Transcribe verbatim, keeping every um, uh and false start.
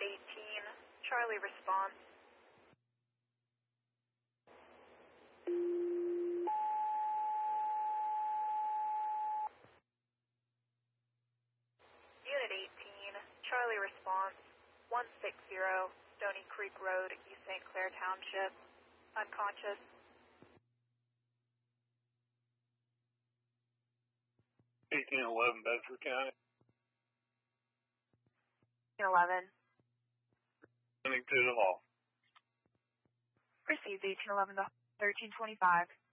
eighteen, Charlie response. Unit eighteen, Charlie response, one sixty, Stony Creek Road, East Saint Clair Township, unconscious. eighteen eleven, Bedford County. eleven. Sending to the hall. Received eighteen eleven to thirteen twenty-five.